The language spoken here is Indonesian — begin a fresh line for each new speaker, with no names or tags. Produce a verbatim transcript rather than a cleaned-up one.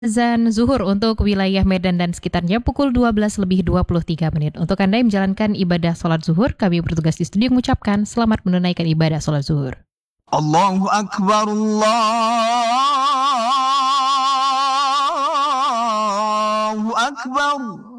Azan zuhur untuk wilayah Medan dan sekitarnya pukul dua belas lebih dua puluh tiga menit. Untuk Anda yang menjalankan ibadah sholat zuhur, kami bertugas di studio mengucapkan selamat menunaikan ibadah sholat zuhur.
Allahu Akbar, Allahu Akbar.